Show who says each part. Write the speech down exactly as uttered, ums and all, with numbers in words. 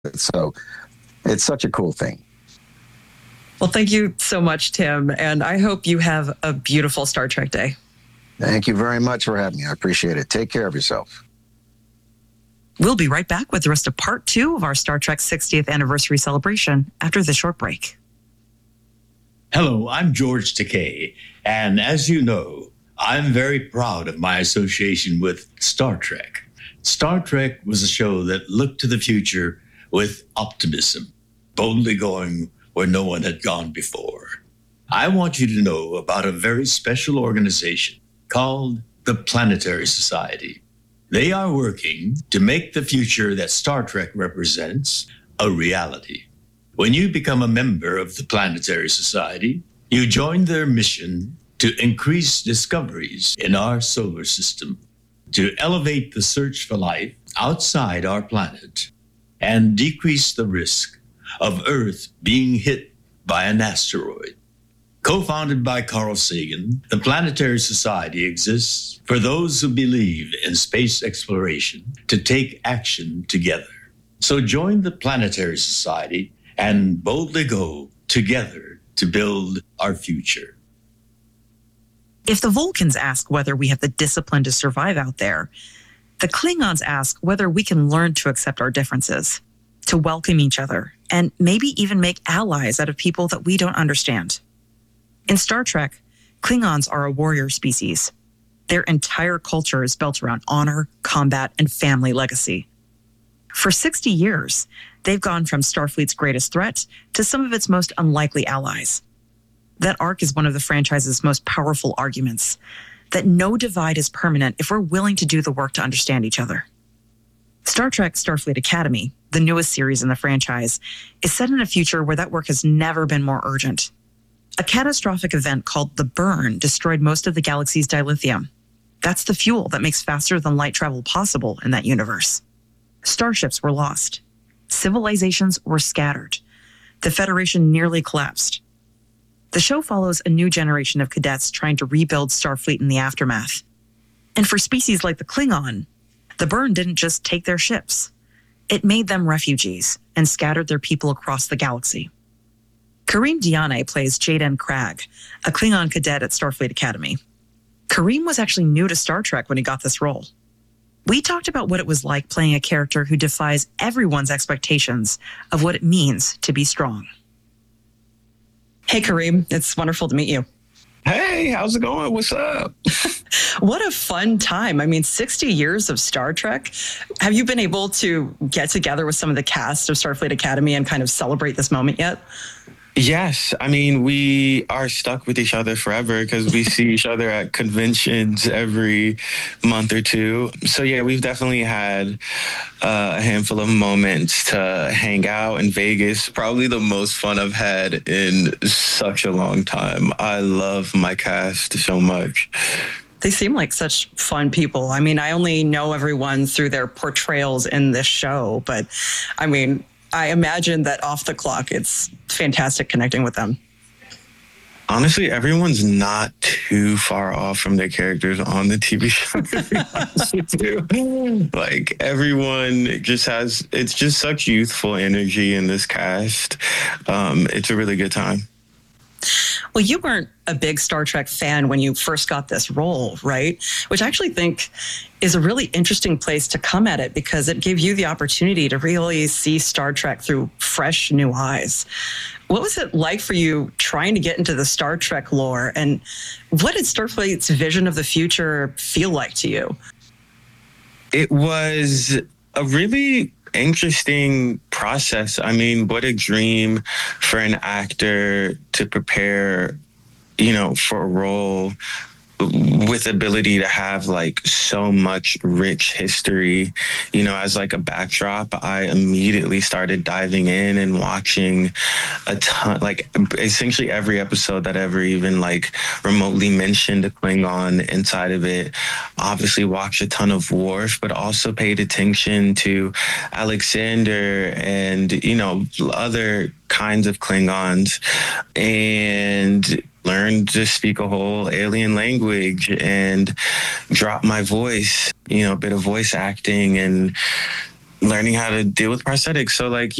Speaker 1: So it's such a cool thing.
Speaker 2: Well, thank you so much, Tim. And I hope you have a beautiful Star Trek day.
Speaker 1: Thank you very much for having me. I appreciate it. Take care of yourself.
Speaker 2: We'll be right back with the rest of part two of our Star Trek sixtieth anniversary celebration after this short break.
Speaker 3: Hello, I'm George Takei. And as you know, I'm very proud of my association with Star Trek. Star Trek was a show that looked to the future with optimism, boldly going where no one had gone before. I want you to know about a very special organization called the Planetary Society. They are working to make the future that Star Trek represents a reality. When you become a member of the Planetary Society, you join their mission to increase discoveries in our solar system, to elevate the search for life outside our planet, and decrease the risk of Earth being hit by an asteroid. Co-founded by Carl Sagan, the Planetary Society exists for those who believe in space exploration to take action together. So join the Planetary Society and boldly go together to build our future.
Speaker 2: If the Vulcans ask whether we have the discipline to survive out there, the Klingons ask whether we can learn to accept our differences, to welcome each other, and maybe even make allies out of people that we don't understand. In Star Trek, Klingons are a warrior species. Their entire culture is built around honor, combat, and family legacy. For sixty years, they've gone from Starfleet's greatest threat to some of its most unlikely allies. That arc is one of the franchise's most powerful arguments, that no divide is permanent if we're willing to do the work to understand each other. Star Trek Starfleet Academy, the newest series in the franchise, is set in a future where that work has never been more urgent. A catastrophic event called the Burn destroyed most of the galaxy's dilithium. That's the fuel that makes faster than light travel possible in that universe. Starships were lost. Civilizations were scattered. The Federation nearly collapsed. The show follows a new generation of cadets trying to rebuild Starfleet in the aftermath. And for species like the Klingon, the Burn didn't just take their ships. It made them refugees and scattered their people across the galaxy. Kareem Diane plays Jaden Cragg, a Klingon cadet at Starfleet Academy. Kareem was actually new to Star Trek when he got this role. We talked about what it was like playing a character who defies everyone's expectations of what it means to be strong. Hey, Kareem, it's wonderful to meet you.
Speaker 4: Hey, how's it going? What's up?
Speaker 2: What a fun time. I mean, sixty years of Star Trek. Have you been able to get together with some of the cast of Starfleet Academy and kind of celebrate this moment yet?
Speaker 4: Yes. I mean, we are stuck with each other forever because we see each other at conventions every month or two. So, yeah, we've definitely had uh, a handful of moments to hang out in Vegas. Probably the most fun I've had in such a long time. I love my cast so much.
Speaker 2: They seem like such fun people. I mean, I only know everyone through their portrayals in this show, but I mean, I imagine that off the clock, it's fantastic connecting with them.
Speaker 4: Honestly, everyone's not too far off from their characters on the T V show. To be honest with you. Like, everyone just has, it's just such youthful energy in this cast. Um, it's a really good time.
Speaker 2: Well, you weren't a big Star Trek fan when you first got this role, right? Which I actually think is a really interesting place to come at it because it gave you the opportunity to really see Star Trek through fresh new eyes. What was it like for you trying to get into the Star Trek lore? And what did Starfleet's vision of the future feel like to you?
Speaker 4: It was a really interesting process. I mean, what a dream for an actor to prepare, you know, for a role with ability to have like so much rich history, you know, as like a backdrop. I immediately started diving in and watching a ton, like essentially every episode that ever even like remotely mentioned a Klingon inside of it. Obviously watched a ton of Worf, but also paid attention to Alexander and, you know, other kinds of Klingons, and learned to speak a whole alien language and drop my voice, you know, a bit of voice acting, and learning how to deal with prosthetics. So like,